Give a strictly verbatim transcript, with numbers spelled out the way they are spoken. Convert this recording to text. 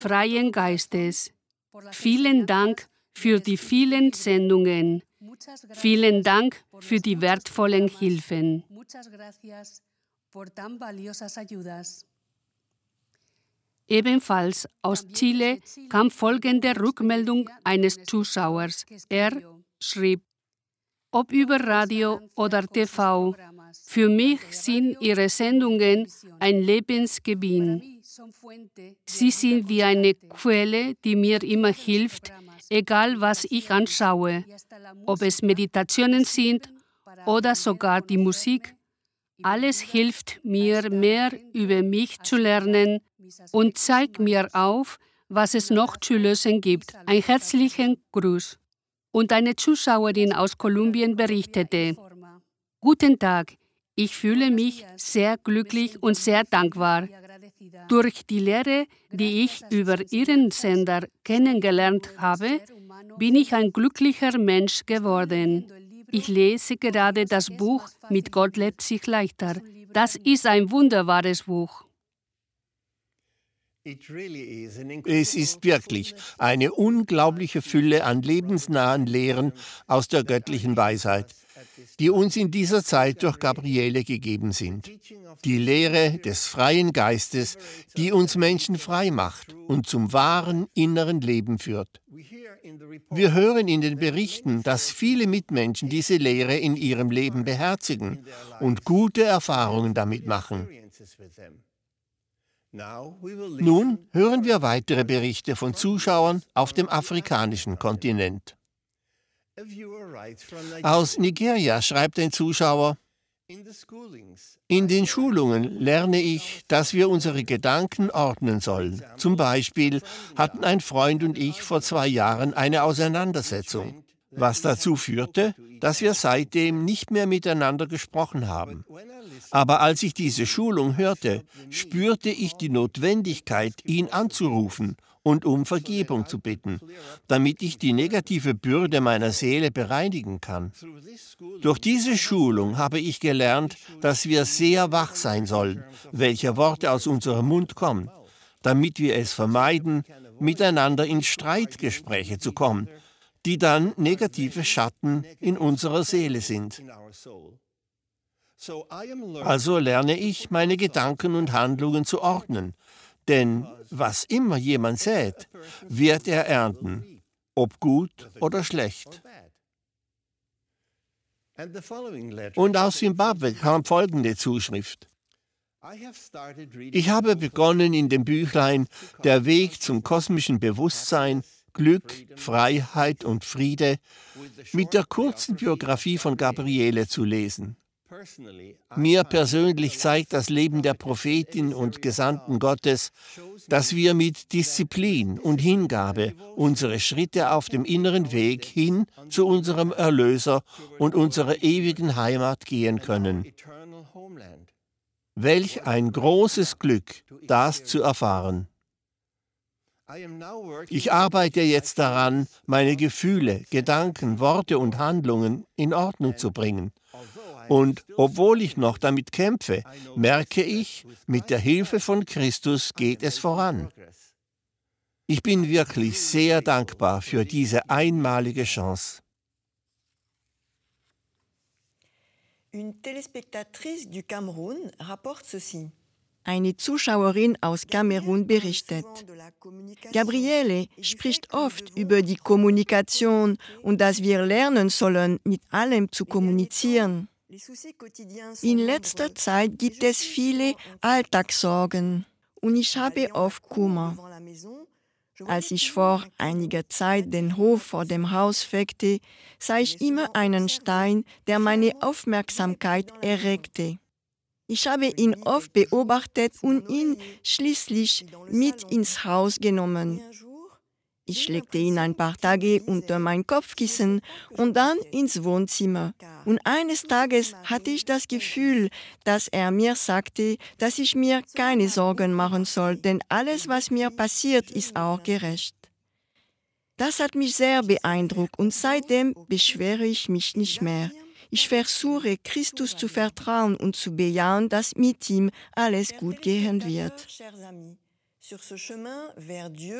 freien Geistes. Vielen Dank für die vielen Sendungen. Vielen Dank für die wertvollen Hilfen. Ebenfalls aus Chile kam folgende Rückmeldung eines Zuschauers. Er schrieb: Ob über Radio oder T V, für mich sind Ihre Sendungen ein Lebensgewinn. Sie sind wie eine Quelle, die mir immer hilft, egal was ich anschaue, ob es Meditationen sind oder sogar die Musik. Alles hilft mir, mehr über mich zu lernen und zeigt mir auf, was es noch zu lösen gibt. Einen herzlichen Gruß. Und eine Zuschauerin aus Kolumbien berichtete: Guten Tag, ich fühle mich sehr glücklich und sehr dankbar. Durch die Lehre, die ich über Ihren Sender kennengelernt habe, bin ich ein glücklicher Mensch geworden. Ich lese gerade das Buch Mit Gott lebt sich leichter. Das ist ein wunderbares Buch. Es ist wirklich eine unglaubliche Fülle an lebensnahen Lehren aus der göttlichen Weisheit, die uns in dieser Zeit durch Gabriele gegeben sind. Die Lehre des freien Geistes, die uns Menschen frei macht und zum wahren inneren Leben führt. Wir hören in den Berichten, dass viele Mitmenschen diese Lehre in ihrem Leben beherzigen und gute Erfahrungen damit machen. Nun hören wir weitere Berichte von Zuschauern auf dem afrikanischen Kontinent. Aus Nigeria schreibt ein Zuschauer: In den Schulungen lerne ich, dass wir unsere Gedanken ordnen sollen. Zum Beispiel hatten ein Freund und ich vor zwei Jahren eine Auseinandersetzung, was dazu führte, dass wir seitdem nicht mehr miteinander gesprochen haben. Aber als ich diese Schulung hörte, spürte ich die Notwendigkeit, ihn anzurufen und um Vergebung zu bitten, damit ich die negative Bürde meiner Seele bereinigen kann. Durch diese Schulung habe ich gelernt, dass wir sehr wach sein sollen, welche Worte aus unserem Mund kommen, damit wir es vermeiden, miteinander in Streitgespräche zu kommen, die dann negative Schatten in unserer Seele sind. Also lerne ich, meine Gedanken und Handlungen zu ordnen, denn was immer jemand sät, wird er ernten, ob gut oder schlecht. Und aus Simbabwe kam folgende Zuschrift: Ich habe begonnen in dem Büchlein Der Weg zum kosmischen Bewusstsein, Glück, Freiheit und Friede mit der kurzen Biografie von Gabriele zu lesen. Mir persönlich zeigt das Leben der Prophetin und Gesandten Gottes, dass wir mit Disziplin und Hingabe unsere Schritte auf dem inneren Weg hin zu unserem Erlöser und unserer ewigen Heimat gehen können. Welch ein großes Glück, das zu erfahren. Ich arbeite jetzt daran, meine Gefühle, Gedanken, Worte und Handlungen in Ordnung zu bringen. Und obwohl ich noch damit kämpfe, merke ich, mit der Hilfe von Christus geht es voran. Ich bin wirklich sehr dankbar für diese einmalige Chance. Une téléspectatrice du Cameroun rapporte ceci. Eine Zuschauerin aus Kamerun berichtet: Gabriele spricht oft über die Kommunikation und dass wir lernen sollen, mit allem zu kommunizieren. In letzter Zeit gibt es viele Alltagssorgen und ich habe oft Kummer. Als ich vor einiger Zeit den Hof vor dem Haus fegte, sah ich immer einen Stein, der meine Aufmerksamkeit erregte. Ich habe ihn oft beobachtet und ihn schließlich mit ins Haus genommen. Ich legte ihn ein paar Tage unter mein Kopfkissen und dann ins Wohnzimmer. Und eines Tages hatte ich das Gefühl, dass er mir sagte, dass ich mir keine Sorgen machen soll, denn alles, was mir passiert, ist auch gerecht. Das hat mich sehr beeindruckt und seitdem beschwere ich mich nicht mehr. Ich versuche, Christus zu vertrauen und zu bejahen, dass mit ihm alles gut gehen wird. Sur ce chemin vers Dieu,